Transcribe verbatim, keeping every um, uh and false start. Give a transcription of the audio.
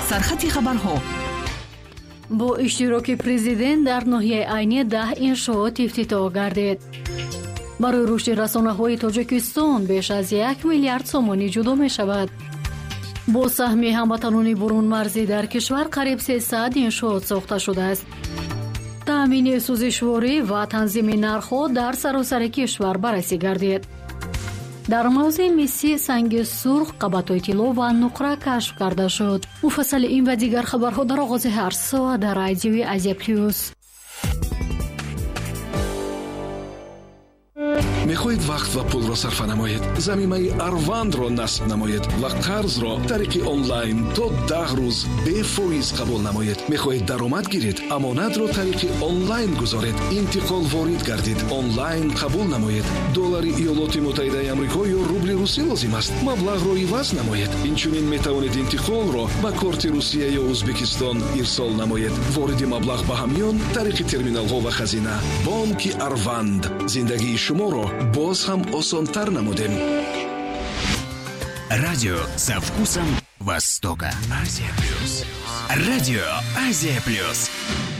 سرخط خبرها. با اشتراک پرزیدنت در ناحیه عینی ده انشاءات افتتاح گردید. برای رشد رسانه‌های تاجیکستان بیش از یک میلیارد سومانی جدا می شود. با سهم هموطنان برون مرزی در کشور قریب سیصد انشاءات ساخته شده است. تامین سوزشواری و تنظیم نرخ‌ها در سراسر کشور بررسی گردید. در موضع مسی سنگ سرخ، قبط‌های طلا و نقره کشف کرده شد. مفصل این و دیگر خبرها در آغاز هر ساعت در رادیوی آزیا پلاس. میخواهید وقت و پول را صرف نمایید، ضمیمه اروند را نصب نمایید و قرض را طریق آنلاین تا ده روز بی فایز قبول نمایید. میخواهید درآمد گیرید، امانت را طریق آنلاین گذارید، انتقال وارد گردید، آنلاین قبول نمایید. دلار ایالات متحده آمریکا یا روبل روسی لازم است، مبلغ را عوض نمایید. اینچنین میتوانید انتقال را با کارت روسیه یا ازبکستان ارسال نمایید. وارد مبلغ به همیان طریق ترمینال ها و خزینه. بانک اروند زندگی شما را باز هم آسان‌تر نمودیم. Радио со вкусом Востока. Азия Плюс. Радио Азия Плюс.